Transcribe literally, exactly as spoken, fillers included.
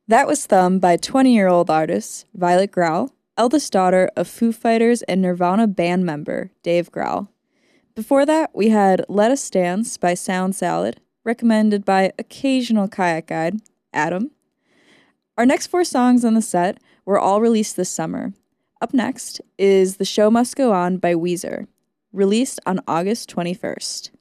That was Thumb by twenty-year-old artist Violet Grau, eldest daughter of Foo Fighters and Nirvana band member Dave Grohl. Before that, we had Let Us Dance by Sound Salad, recommended by occasional kayak guide, Adam. Our next four songs on the set were all released this summer. Up next is The Show Must Go On by Weezer, released on August twenty-first.